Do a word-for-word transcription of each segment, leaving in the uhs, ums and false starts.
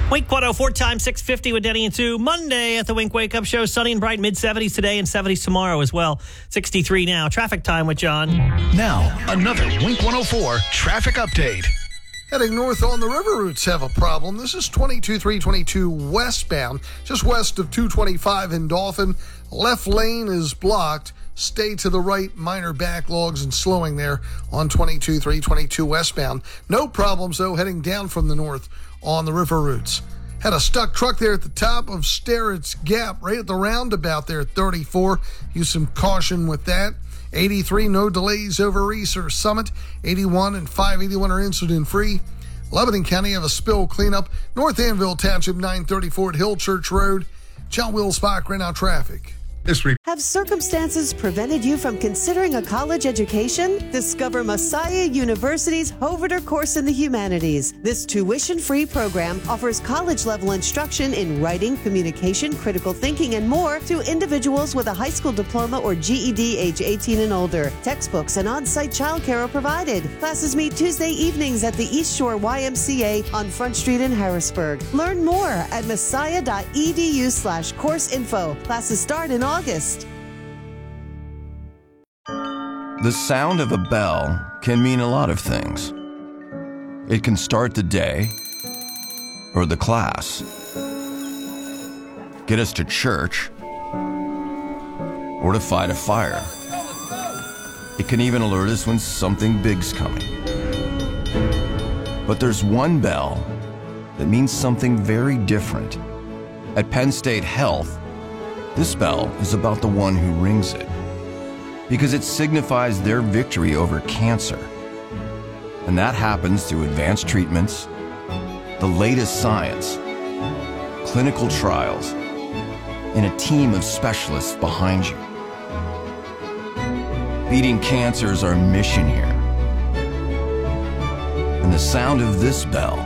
Wink one oh four times six fifty with Denny and Sue. Monday at the Wink Wake Up Show. Sunny and bright, mid seventies today and seventies tomorrow as well. sixty-three now. Traffic time with John. Now, another Wink one oh four traffic update. Heading north on the river routes have a problem. This is twenty-two three twenty-two westbound, just west of two twenty-five in Dauphin. Left lane is blocked. Stay to the right, minor backlogs and slowing there on twenty-two three twenty-two westbound. No problems, though, heading down from the north on the river routes. Had a stuck truck there at the top of Sterrett's Gap, right at the roundabout there at thirty-four. Use some caution with that. eighty-three, no delays over Reeser Summit. eighty-one and five eighty-one are incident-free. Lebanon County have a spill cleanup. North Anvil Township, nine thirty-four at Hill Church Road. John Wills-Bach, right now traffic. This week. Have circumstances prevented you from considering a college education? Discover Messiah University's Hovater course in the humanities. This tuition-free program offers college-level instruction in writing, communication, critical thinking, and more to individuals with a high school diploma or G E D age eighteen and older. Textbooks and on-site childcare are provided. Classes meet Tuesday evenings at the East Shore Y M C A on Front Street in Harrisburg. Learn more at messiah.edu slash course info. Classes start in August. The sound of a bell can mean a lot of things. It can start the day or the class, get us to church, or to fight a fire. It can even alert us when something big's coming. But there's one bell that means something very different. At Penn State Health, this bell is about the one who rings it, because it signifies their victory over cancer. And that happens through advanced treatments, the latest science, clinical trials, and a team of specialists behind you. Beating cancer is our mission here. And the sound of this bell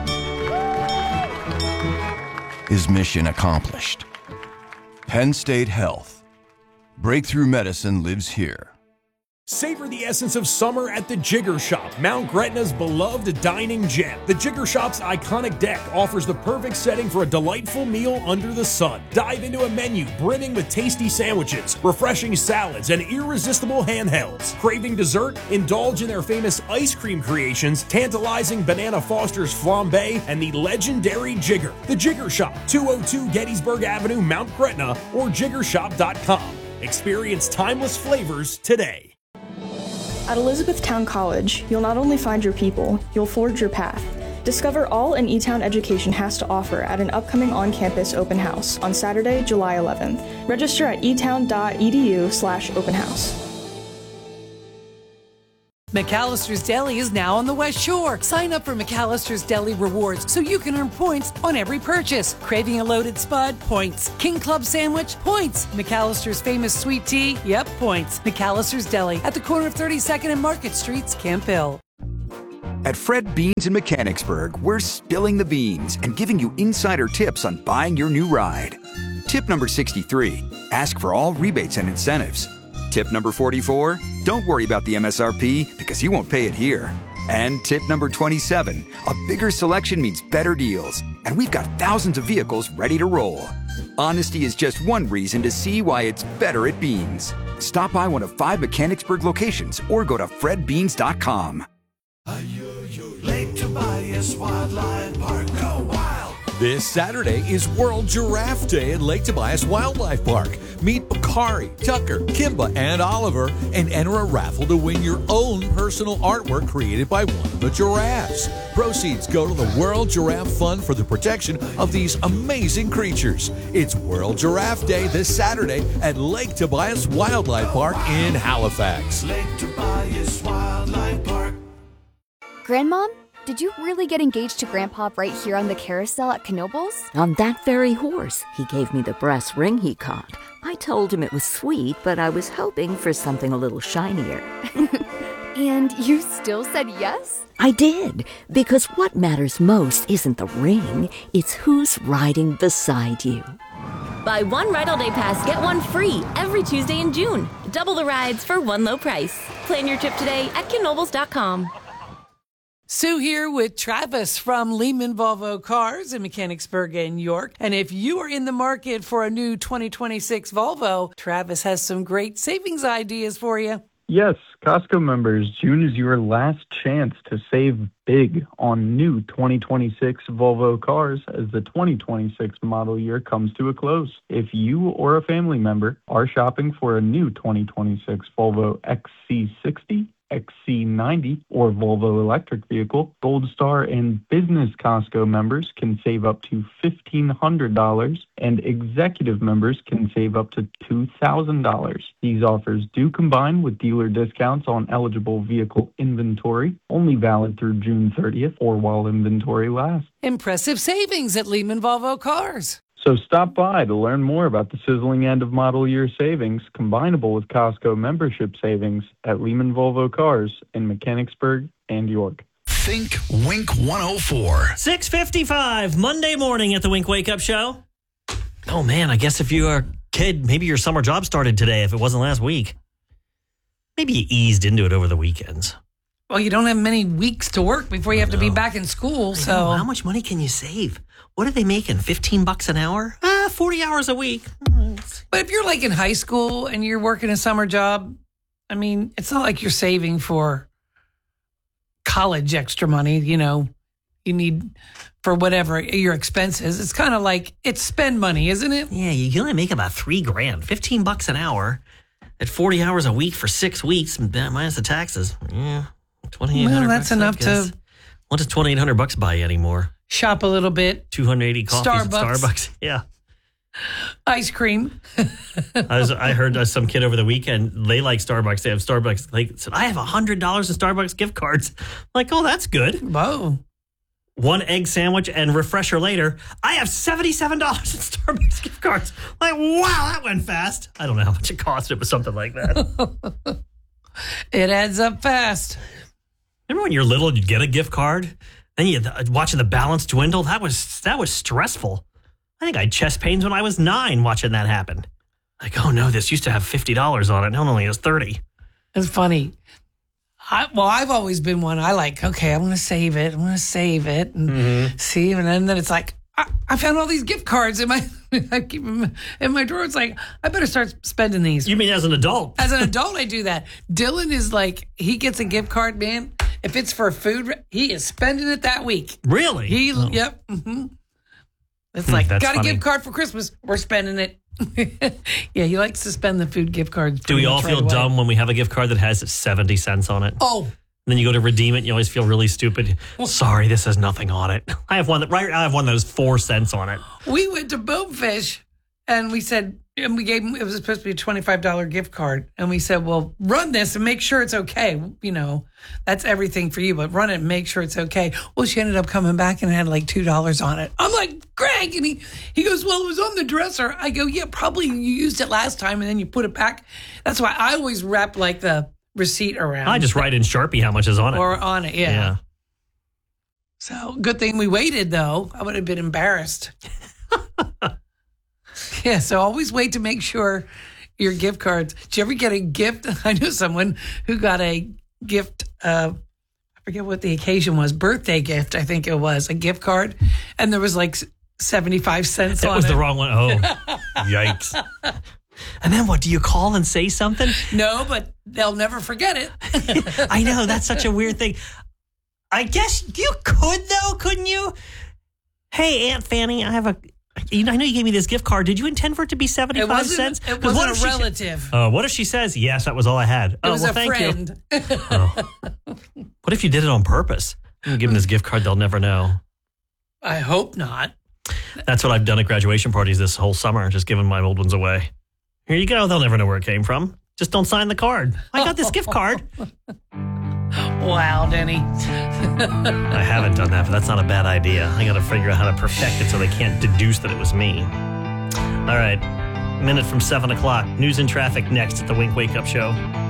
is mission accomplished. Penn State Health. Breakthrough medicine lives here. Savor the essence of summer at the Jigger Shop, Mount Gretna's beloved dining gem. The Jigger Shop's iconic deck offers the perfect setting for a delightful meal under the sun. Dive into a menu brimming with tasty sandwiches, refreshing salads, and irresistible handhelds. Craving dessert? Indulge in their famous ice cream creations, tantalizing Banana Foster's flambe, and the legendary Jigger. The Jigger Shop, two oh two Gettysburg Avenue, Mount Gretna, or jigger shop dot com. Experience timeless flavors today. At Elizabethtown College, you'll not only find your people, you'll forge your path. Discover all an E-Town education has to offer at an upcoming on-campus open house on Saturday, July eleventh. Register at etown.edu slash open house. McAllister's Deli is now on the West Shore. Sign up for McAllister's Deli Rewards so you can earn points on every purchase. Craving a loaded spud? Points. King Club sandwich? Points. McAllister's famous sweet tea? Yep, points. McAllister's Deli at the corner of thirty-second and Market Streets, Camp Hill. At Fred Beans in Mechanicsburg, we're spilling the beans and giving you insider tips on buying your new ride. Tip number sixty-three, ask for all rebates and incentives. Tip number forty-four, don't worry about the M S R P because you won't pay it here. And tip number twenty-seven, a bigger selection means better deals. And we've got thousands of vehicles ready to roll. Honesty is just one reason to see why it's better at Beans. Stop by one of five Mechanicsburg locations or go to fred beans dot com. Lake Tobias Wildlife Park, go wild! This Saturday is World Giraffe Day at Lake Tobias Wildlife Park. Meet Bakari, Tucker, Kimba, and Oliver and enter a raffle to win your own personal artwork created by one of the giraffes. Proceeds go to the World Giraffe Fund for the protection of these amazing creatures. It's World Giraffe Day this Saturday at Lake Tobias Wildlife Park in Halifax. Lake Tobias Wildlife Park. Grandmom, did you really get engaged to Grandpa right here on the carousel at Knoebels? On that very horse. He gave me the brass ring he caught. I told him it was sweet, but I was hoping for something a little shinier. And you still said yes? I did, because what matters most isn't the ring, it's who's riding beside you. Buy one Ride All Day Pass, get one free every Tuesday in June. Double the rides for one low price. Plan your trip today at knoebels dot com. Sue here with Travis from Lehman Volvo Cars in Mechanicsburg and York. And if you are in the market for a new twenty twenty-six Volvo, Travis has some great savings ideas for you. Yes, Costco members, June is your last chance to save big on new twenty twenty-six Volvo cars as the twenty twenty-six model year comes to a close. If you or a family member are shopping for a new twenty twenty-six Volvo X C sixty, X C ninety, or Volvo electric vehicle, Gold Star and business Costco members can save up to fifteen hundred dollars and executive members can save up to two thousand dollars. These offers do combine with dealer discounts on eligible vehicle inventory, only valid through June thirtieth or while inventory lasts. Impressive savings at Lehman Volvo Cars. So stop by to learn more about the sizzling end of model year savings, combinable with Costco membership savings at Lehman Volvo Cars in Mechanicsburg and York. Think Wink one oh four. six fifty-five, Monday morning at the Wink Wake Up Show. Oh, man, I guess if you are a kid, maybe your summer job started today if it wasn't last week. Maybe you eased into it over the weekends. Well, you don't have many weeks to work before you have to be back in school. So know. How much money can you save? What are they making? fifteen bucks an hour? Ah, forty hours a week. But if you're like in high school and you're working a summer job, I mean, it's not like you're saving for college extra money, you know, you need for whatever your expenses. It's kind of like it's spend money, isn't it? Yeah, you can only make about three grand, fifteen bucks an hour at forty hours a week for six weeks minus the taxes. Yeah, twenty-eight hundred. Well, that's bucks, enough to. What does twenty-eight hundred bucks buy you anymore? Shop a little bit. two hundred eighty coffees Starbucks. at Starbucks. Yeah. Ice cream. I, was, I heard uh, some kid over the weekend, they like Starbucks. They have Starbucks. They said, I have one hundred dollars in Starbucks gift cards. I'm like, oh, that's good. Whoa. One egg sandwich and refresher later, I have seventy-seven dollars in Starbucks gift cards. Like, wow, that went fast. I don't know how much it cost. It was something like that. It adds up fast. Remember when you're little and you'd get a gift card? Then you watching the balance dwindle? That was that was stressful. I think I had chest pains when I was nine watching that happen. Like, oh no, this used to have fifty dollars on it. Now it only has thirty. It's funny. I, well, I've always been one. I like, okay, I'm going to save it. I'm going to save it and mm-hmm. see. And then, then it's like, I, I found all these gift cards in my, I keep them in my drawer. It's like, I better start spending these. You mean as an adult? As an adult, I do that. Dylan is like, he gets a gift card, man. If it's for food, he is spending it that week. Really? He, oh. Yep. Mm-hmm. It's like, That's got funny. a gift card for Christmas. We're spending it. Yeah, he likes to spend the food gift cards. Do we all right feel away. dumb when we have a gift card that has seventy cents on it? Oh. And then you go to redeem it and you always feel really stupid. Sorry, this has nothing on it. I have one that right I have one that has four cents on it. We went to Bonefish and we said, and we gave him, it was supposed to be a twenty-five dollars gift card. And we said, well, run this and make sure it's okay. You know, that's everything for you, but run it and make sure it's okay. Well, she ended up coming back and it had like two dollars on it. I'm like, Greg. And he, he goes, well, it was on the dresser. I go, yeah, probably you used it last time and then you put it back. That's why I always wrap like the receipt around. I just write in Sharpie how much is on it. Or on it, yeah. yeah. So good thing we waited, though. I would have been embarrassed. Yeah, so always wait to make sure your gift cards. Did you ever get a gift? I knew someone who got a gift. Uh, I forget what the occasion was. Birthday gift, I think it was. A gift card. And there was like seventy-five cents that on it. That was the wrong one. Oh, yikes. And then what? Do you call and say something? No, but they'll never forget it. I know. That's such a weird thing. I guess you could, though, couldn't you? Hey, Aunt Fanny, I have a... You know, I know you gave me this gift card. Did you intend for it to be seventy-five it wasn't, cents? It wasn't a relative. Oh, uh, what if she says, yes, that was all I had? It oh, was well, a thank friend. You. Oh. What if you did it on purpose? You give them this gift card, they'll never know. I hope not. That's what I've done at graduation parties this whole summer, just giving my old ones away. Here you go. They'll never know where it came from. Just don't sign the card. I got this gift card. Wow, Denny. I haven't done that, but that's not a bad idea. I got to figure out how to perfect it so they can't deduce that it was me. All right. Minute from seven o'clock. News and traffic next at the Wink Wake Up Show.